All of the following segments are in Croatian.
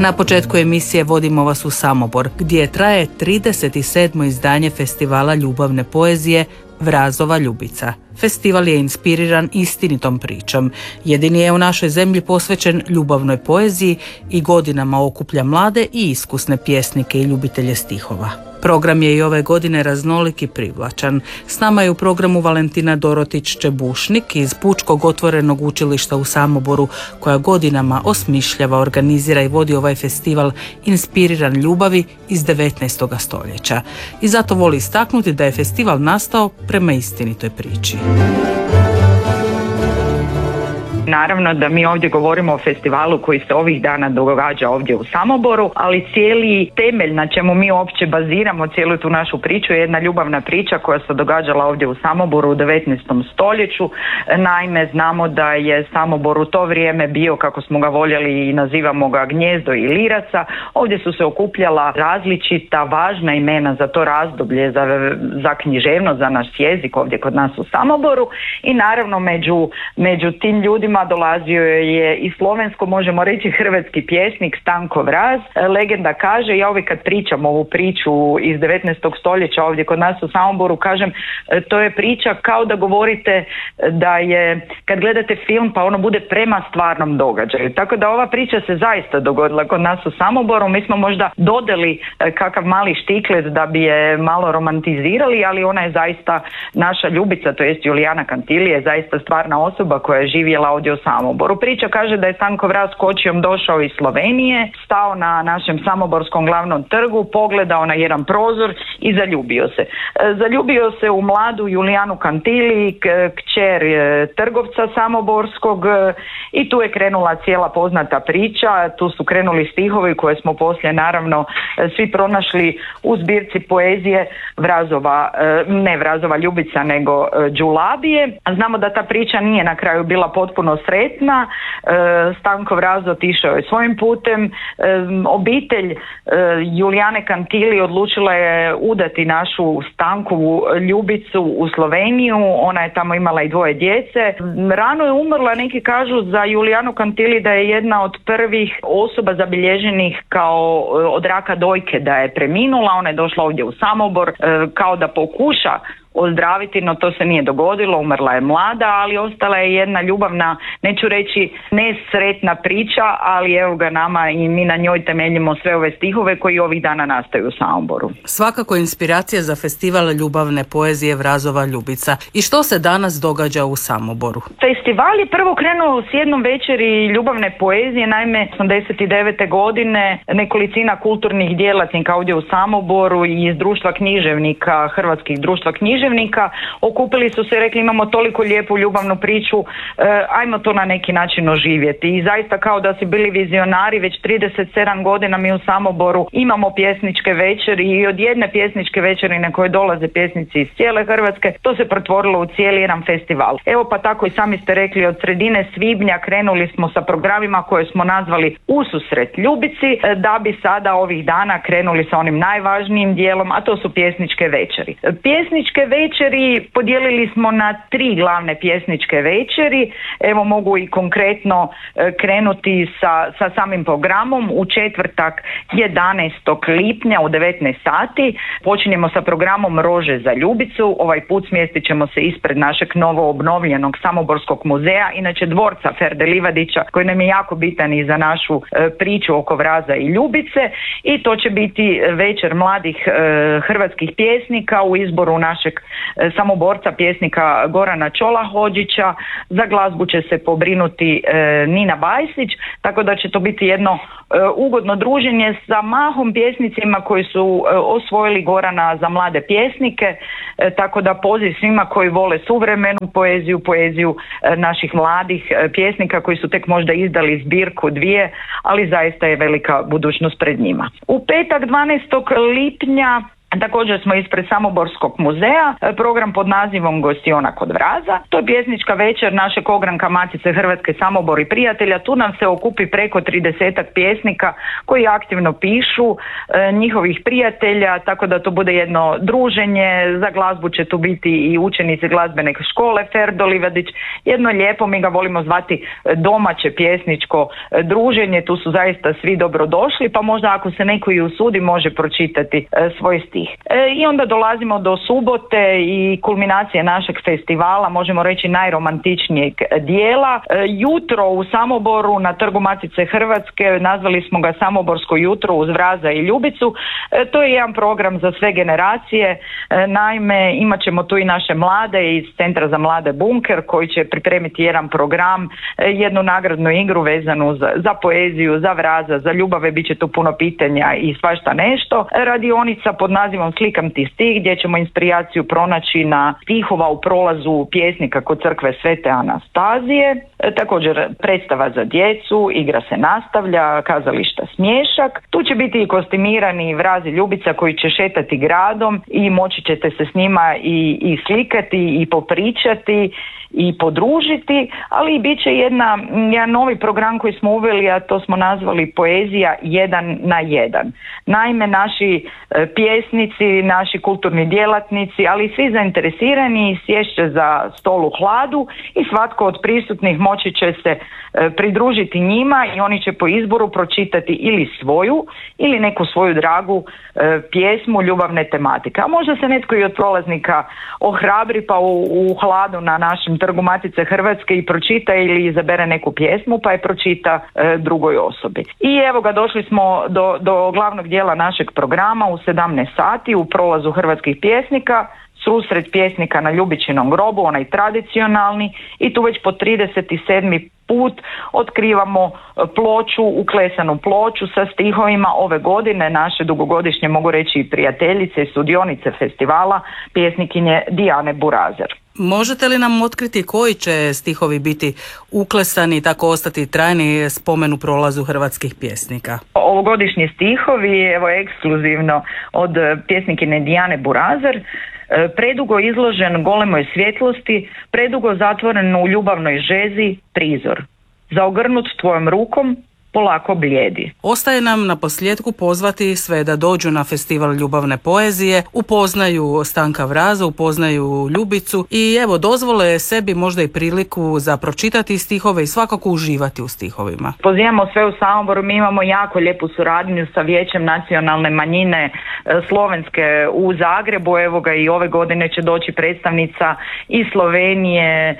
Na početku emisije vodimo vas u Samobor, gdje traje 37. izdanje festivala ljubavne poezije Vrazova Ljubica. Festival je inspiriran istinitom pričom. Jedini je u našoj zemlji posvećen ljubavnoj poeziji i godinama okuplja mlade i iskusne pjesnike i ljubitelje stihova. Program je i ove godine raznolik i privlačan. S nama je u programu Valentina Dorotić-Čebušnik iz Pučkog otvorenog učilišta u Samoboru, koja godinama osmišljava, organizira i vodi ovaj festival inspiriran ljubavi iz 19. stoljeća. I zato voli istaknuti da je festival nastao prema istinitoj priči. Naravno da mi ovdje govorimo o festivalu koji se ovih dana događa ovdje u Samoboru, ali cijeli temelj na čemu mi uopće baziramo cijelu tu našu priču je jedna ljubavna priča koja se događala ovdje u Samoboru u 19. stoljeću. Naime, znamo da je Samobor u to vrijeme bio, kako smo ga voljeli i nazivamo ga, gnjezdo iliraca. Ovdje su se okupljala različita važna imena za to razdoblje, za književnost, za naš jezik ovdje kod nas u Samoboru, i naravno među tim ljudima dolazio je i slovensko, možemo reći hrvatski pjesnik Stanko Vraz. Legenda kaže, ja uvijek kad pričam ovu priču iz 19. stoljeća ovdje kod nas u Samoboru, kažem, to je priča kao da govorite da je, kad gledate film pa ono bude prema stvarnom događaju. Tako da ova priča se zaista dogodila kod nas u Samoboru. Mi smo možda dodali kakav mali štiklet da bi je malo romantizirali, ali ona je zaista naša Ljubica, to jest Julijana Kantili, je zaista stvarna osoba koja je živjela ovdje u Samoboru. Priča kaže da je Stanko Vraz kočijom došao iz Slovenije, stao na našem samoborskom glavnom trgu, pogledao na jedan prozor i zaljubio se. Zaljubio se u mladu Julijanu Kantili, kćer trgovca samoborskog, i tu je krenula cijela poznata priča. Tu su krenuli stihovi koje smo poslije naravno svi pronašli u zbirci poezije ne Vrazova Ljubica, nego Đulabije. Znamo da ta priča nije na kraju bila potpuno sretna. Stanko Vraz otišao je svojim putem. Obitelj Julijane Kantili odlučila je udati našu Stankovu Ljubicu u Sloveniju. Ona je tamo imala i 2 djece. Rano je umrla, neki kažu za Julijanu Kantili da je jedna od prvih osoba zabilježenih kao od raka dojke da je preminula. Ona je došla ovdje u Samobor kao da pokuša ozdraviti, no to se nije dogodilo, umrla je mlada, ali ostala je jedna ljubavna, neću reći nesretna priča, ali evo ga nama i mi na njoj temeljimo sve ove stihove koji ovih dana nastaju u Samoboru. Svakako inspiracija za festival ljubavne poezije Vrazova Ljubica. I što se danas događa u Samoboru? Festival je prvo krenuo s jednom večeri ljubavne poezije. Naime, 89. godine nekolicina kulturnih djelatnika ovdje u Samoboru i iz društva književnika, Hrvatskih društva književnika, okupili su se i rekli, imamo toliko lijepu ljubavnu priču, ajmo to na neki način oživjeti. I zaista kao da su bili vizionari, već 37 godina mi u Samoboru imamo pjesničke večeri, i od jedne pjesničke večeri na koje dolaze pjesnici iz cijele Hrvatske, to se pretvorilo u cijeli jedan festival. Evo pa tako i sami ste rekli, od sredine svibnja krenuli smo sa programima koje smo nazvali Ususret Ljubici, da bi sada ovih dana krenuli sa onim najvažnijim dijelom, a to su pjesničke večeri. Pjesničke večeri podijelili smo na 3 glavne pjesničke večeri. Evo mogu i konkretno krenuti sa samim programom. U četvrtak 11. lipnja u 19 sati počinjemo sa programom Rože za Ljubicu. Ovaj put smjestit ćemo se ispred našeg novo obnovljenog Samoborskog muzeja, inače dvorca Ferde Livadića, koji nam je jako bitan i za našu priču oko Vraza i Ljubice, i to će biti večer mladih hrvatskih pjesnika u izboru našeg Samoborca pjesnika Gorana Čolahođića. Za glazbu će se pobrinuti Nina Bajsić, tako da će to biti jedno ugodno druženje sa mahom pjesnicima koji su osvojili Gorana za mlade pjesnike, tako da poziv svima koji vole suvremenu poeziju naših mladih pjesnika koji su tek možda izdali zbirku 2, ali zaista je velika budućnost pred njima. U petak 12. lipnja Također smo ispred Samoborskog muzeja, program pod nazivom Gostiona kod Vraza. To je pjesnička večer našeg ogranka Matice Hrvatske Samobor i prijatelja. Tu nam se okupi preko 30 pjesnika koji aktivno pišu, njihovih prijatelja, tako da to bude jedno druženje. Za glazbu će tu biti i učenici glazbene škole Ferdo Livadić. Jedno lijepo, mi ga volimo zvati domaće pjesničko druženje. Tu su zaista svi dobrodošli, pa možda ako se neko i usudi može pročitati svoj stih. I onda dolazimo do subote i kulminacije našeg festivala, možemo reći najromantičnijeg dijela. Jutro u Samoboru na Trgu Matice Hrvatske, nazvali smo ga Samoborsko jutro uz Vraza i Ljubicu. To je jedan program za sve generacije. Naime, imat ćemo tu i naše mlade iz Centra za mlade Bunker koji će pripremiti jedan program, jednu nagradnu igru vezanu za poeziju, za Vraza, za ljubave, bit će tu puno pitanja i svašta nešto. Radionica pod nazivom Slikam ti stih, gdje ćemo inspiraciju pronaći na stihova u prolazu pjesnika kod crkve Svete Anastazije. Također predstava za djecu, igra se nastavlja, kazališta Smješak. Tu će biti i kostimirani Vraz i Ljubica koji će šetati gradom i moći ćete se s njima i slikati i popričati i podružiti, ali i bit će jedan novi program koji smo uveli, a to smo nazvali Poezija 1:1. Naime, naši pjesnici, naši kulturni djelatnici, ali i svi zainteresirani sješće za stol u hladu i svatko od prisutnih moći će se pridružiti njima i oni će po izboru pročitati ili svoju ili neku svoju dragu pjesmu ljubavne tematike. A možda se netko i od prolaznika ohrabri pa u hladu na našem Trgu Matice Hrvatske i pročita ili izabere neku pjesmu pa je pročita drugoj osobi. I evo ga, došli smo do glavnog dijela našeg programa u 17 sati u prolazu hrvatskih pjesnika. Susret pjesnika na Ljubičinom grobu, onaj tradicionalni, i tu već po 37. put otkrivamo ploču, uklesanu ploču sa stihovima ove godine naše dugogodišnje, mogu reći, prijateljice i sudionice festivala, pjesnikinje Dijane Burazer. Možete li nam otkriti koji će stihovi biti uklesani i tako ostati trajni spomen u prolazu hrvatskih pjesnika? Ovogodišnji stihovi, evo ekskluzivno od pjesnikine Dijane Burazer, predugo izložen golemoj svjetlosti, predugo zatvoren u ljubavnoj žezi, prizor. Zaogrnut tvojom rukom, polako blijedi. Ostaje nam na posljedku pozvati sve da dođu na festival ljubavne poezije, upoznaju Stanka Vraza, upoznaju Ljubicu i evo dozvole sebi možda i priliku za pročitati stihove i svakako uživati u stihovima. Pozivamo sve u Samoboru, mi imamo jako lijepu suradnju sa Vijećem nacionalne manjine slovenske u Zagrebu, evo ga i ove godine će doći predstavnica iz Slovenije,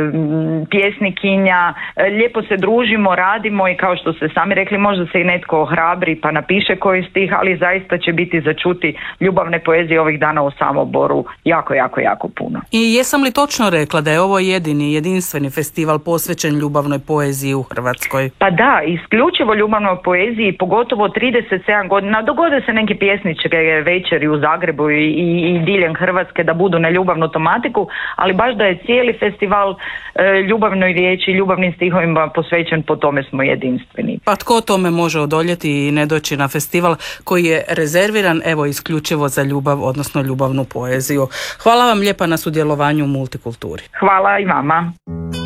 pjesnikinja, lijepo se družimo, radimo i kao što se sami rekli, možda se i netko ohrabri pa napiše koji stih, ali zaista će biti za čuti ljubavne poezije ovih dana u Samoboru jako puno. I jesam li točno rekla da je ovo jedinstveni festival posvećen ljubavnoj poeziji u Hrvatskoj? Pa da, isključivo ljubavnoj poeziji, pogotovo 37 godina. Dogode se neke pjesničke večeri u Zagrebu i diljem Hrvatske da budu na ljubavnu tematiku, ali baš da je cijeli festival ljubavnoj riječi, ljubavnim stihovima posvećen, po tome smo jedinstveni. Pa tko tome može odoljeti i ne doći na festival koji je rezerviran evo isključivo za ljubav, odnosno ljubavnu poeziju. Hvala vam lijepa na sudjelovanju u Multikulturi. Hvala i vama.